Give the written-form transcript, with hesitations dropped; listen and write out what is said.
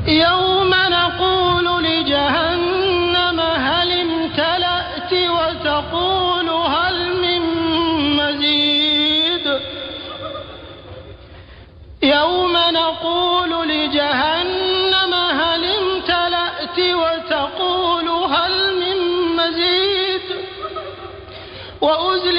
يوم نقول لجهنم هل امتلأت وتقول هل من مزيد. يوم نقول لجهنم هل امتلأت وتقول هل من مزيد.